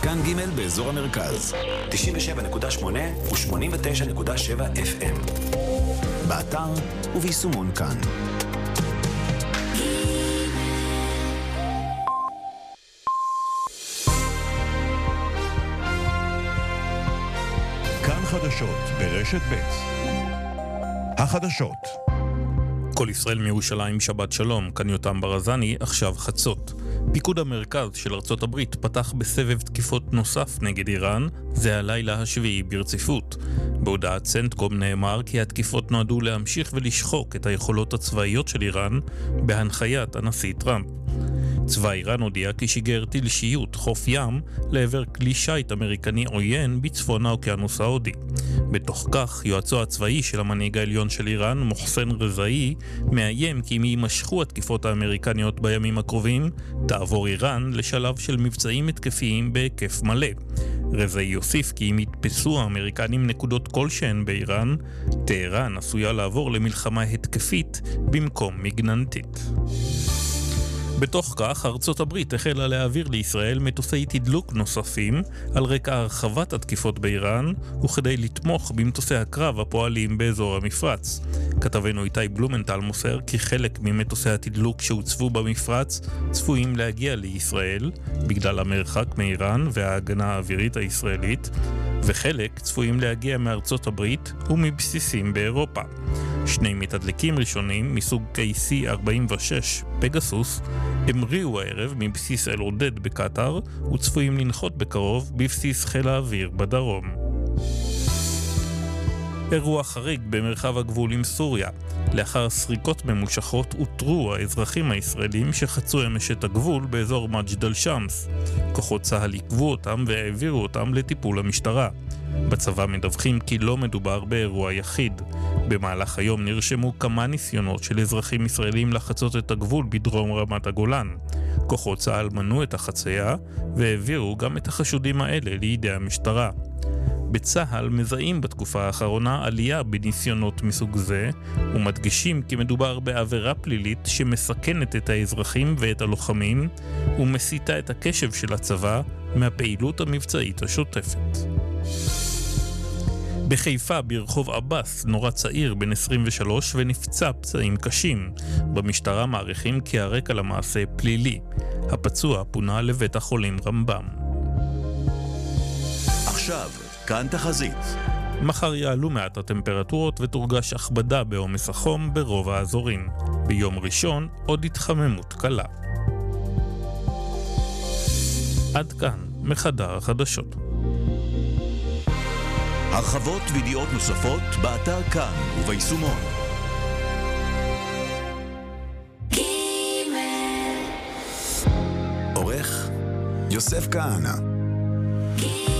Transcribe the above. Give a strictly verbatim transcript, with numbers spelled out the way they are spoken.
כאן ג' באזור המרכז, תשעים ושבע נקודה שמונה ו-שמונים ותשע נקודה שבע אף אם. באתר וביישומון כאן. כאן חדשות ברשת ב'. החדשות. כל ישראל מירושלים, שבת שלום, כאן יותם ברזני, עכשיו חצות. פיקוד המרכז של ארצות הברית פתח בסבב תקיפות נוסף נגד איראן, זה הלילה השביעי ברציפות. בהודעת סנטקום נאמר כי התקיפות נועדו להמשיך ולשחוק את היכולות הצבאיות של איראן בהנחיית הנשיא טראמפ. צבא איראן הודיע כי שיגר טיל שיוט חוף ים לעבר כלי שייט אמריקני עוין בצפון האוקיינוס ההודי. בתוך כך, יועצו הצבאי של המנהיג העליון של איראן, מוחסן רזאי, מאיים כי אם יימשכו התקיפות האמריקניות בימים הקרובים, תעבור איראן לשלב של מבצעים התקפיים בהיקף מלא. רזאי יוסיף כי אם יתפסו האמריקנים נקודות כלשהן באיראן, טהרן עשויה לעבור למלחמה התקפית במקום מגננתית. בתוך כך, ארצות הברית החלה להעביר לישראל מטוסי תדלוק נוספים על רקע הרחבת התקיפות באיראן וכדי לתמוך במטוסי הקרב הפועלים באזור המפרץ. כתבנו איתי בלומנטל מוסר כי חלק ממטוסי התדלוק שהוצבו במפרץ צפויים להגיע לישראל בגלל המרחק מאיראן וההגנה האווירית הישראלית, וחלק צפויים להגיע מארצות הברית ומבסיסים באירופה. שני מתדלקים ראשונים מסוג קיי סי ארבעים ושש פגסוס המריאו הערב מבסיס אל עודד בקטר וצפויים לנחות בקרוב בבסיס חיל האוויר בדרום. אירוע חריג במרחב הגבול עם סוריה. לאחר סריקות ממושכות הותרו האזרחים הישראלים שחצו אמש את הגבול באזור מג'ד אל-שמס. כוחות צה"ל עיכבו אותם והעבירו אותם לטיפול המשטרה. בצבא מדווחים כי לא מדובר באירוע יחיד. במהלך היום נרשמו כמה ניסיונות של אזרחים ישראלים לחצות את הגבול בדרום רמת הגולן. כוחות צה"ל מנעו את החצייה והעבירו גם את החשודים האלה לידי המשטרה. בצה"ל מזהים בתקופה האחרונה עלייה בניסיונות מסוג זה, ומדגישים כי מדובר בעבירה פלילית שמסכנת את האזרחים ואת הלוחמים, ומסיטה את הקשב של הצבא מהפעילות המבצעית השוטפת. בחיפה ברחוב אבס נורא צעיר בן עשרים ושלוש ונפצע פצעים קשים. במשטרה מעריכים כי הרקע למעשה פלילי. הפצוע פונה לבית החולים רמב"ם. עכשיו, כאן תחזית. מחר יעלו מעט הטמפרטורות ותורגש הכבדה בעומס החום ברוב האזורים. ביום ראשון עוד התחממות קלה. עד כאן מחדר החדשות. הרחבות וידיעות נוספות באתר כאן וביישומון. עורך יוסף כהנא.